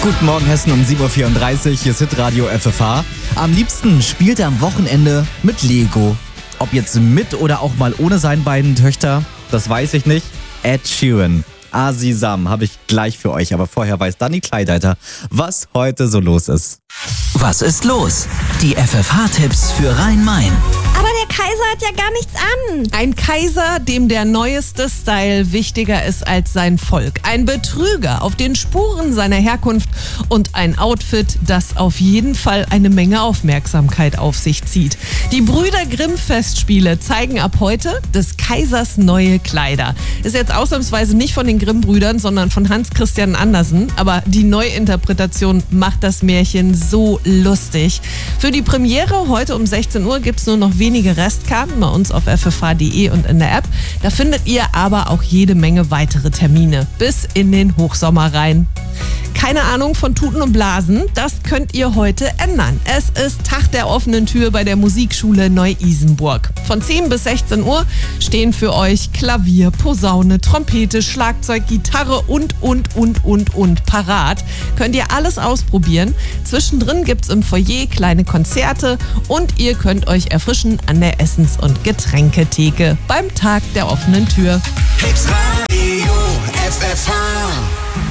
Guten Morgen Hessen um 7.34 Uhr, hier ist Hitradio FFH. Am liebsten spielt er am Wochenende mit Lego. Ob jetzt mit oder auch mal ohne seine beiden Töchter, das weiß ich nicht. Ed Sheeran, Asisam habe ich gleich für euch, aber vorher weiß Dani Kleideiter, was heute so los ist. Was ist los? Die FFH-Tipps für Rhein-Main. Aber der Kaiser hat ja gar nichts an. Ein Kaiser, dem der neueste Style wichtiger ist als sein Volk. Ein Betrüger auf den Spuren seiner Herkunft und ein Outfit, das auf jeden Fall eine Menge Aufmerksamkeit auf sich zieht. Die Brüder Grimm-Festspiele zeigen ab heute des Kaisers neue Kleider. Ist jetzt ausnahmsweise nicht von den Grimm-Brüdern, sondern von Hans Christian Andersen. Aber die Neuinterpretation macht das Märchen so lustig. Für die Premiere heute um 16 Uhr gibt es nur noch wenige Restkarten bei uns auf ffh.de und in der App. Da findet ihr aber auch jede Menge weitere Termine bis in den Hochsommer rein. Keine Ahnung von Tuten und Blasen, das könnt ihr heute ändern. Es ist Tag der offenen Tür bei der Musikschule Neu-Isenburg. Von 10 bis 16 Uhr stehen für euch Klavier, Posaune, Trompete, Schlagzeug, Gitarre und parat. Könnt ihr alles ausprobieren. Zwischendrin gibt's im Foyer kleine Konzerte und ihr könnt euch erfrischen an der Essens- und Getränketheke beim Tag der offenen Tür. Hitradio FFH.